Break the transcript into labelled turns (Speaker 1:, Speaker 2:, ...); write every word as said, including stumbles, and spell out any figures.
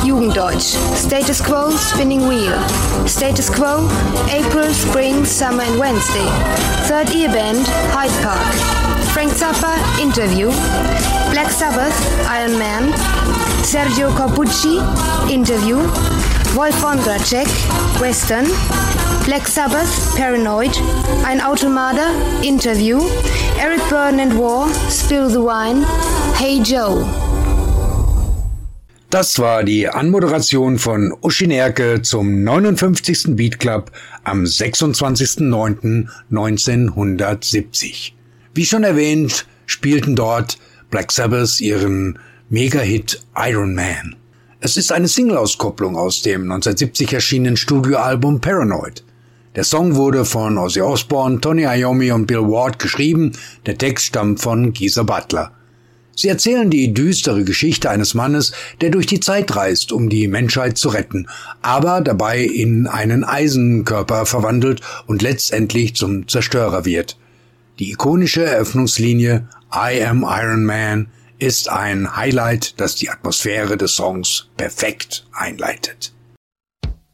Speaker 1: Jugenddeutsch. Status Quo, Spinning Wheel. Status Quo, April, Spring, Summer and Wednesday. Third Ear Band, Hyde Park. Frank Zappa, Interview. Black Sabbath, Iron Man. Sergio Corbucci, Interview. Wolf Wondratschek, Western. Black Sabbath, Paranoid. Ein Automarder, Interview. Eric Burdon and War, Spill the Wine. Hey Joe.
Speaker 2: Das war die Anmoderation von Uschi Nerke zum neunundfünfzigsten Beat Club am sechsundzwanzigsten neunten neunzehnhundertsiebzig. Wie schon erwähnt, spielten dort Black Sabbath ihren Mega-Hit Iron Man. Es ist eine Single-Auskopplung aus dem neunzehnhundertsiebzig erschienenen Studioalbum Paranoid. Der Song wurde von Ozzy Osbourne, Tony Iommi und Bill Ward geschrieben, der Text stammt von Geezer Butler. Sie erzählen die düstere Geschichte eines Mannes, der durch die Zeit reist, um die Menschheit zu retten, aber dabei in einen Eisenkörper verwandelt und letztendlich zum Zerstörer wird. Die ikonische Eröffnungslinie I am Iron Man ist ein Highlight, das die Atmosphäre des Songs perfekt einleitet.